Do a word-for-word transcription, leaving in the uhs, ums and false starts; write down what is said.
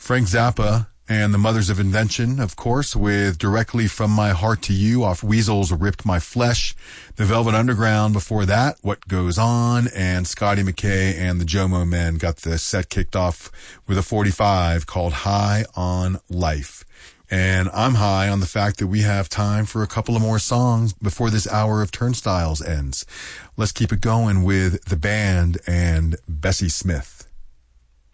Frank Zappa and the Mothers of Invention, of course, with Directly From My Heart to You off Weasel's Ripped My Flesh. The Velvet Underground before that, What Goes On, and Scotty McKay and the Jomo Men got the set kicked off with a forty-five called High on Life. And I'm high on the fact that we have time for a couple of more songs before this hour of Turnstiles ends. Let's keep it going with the band and Bessie Smith.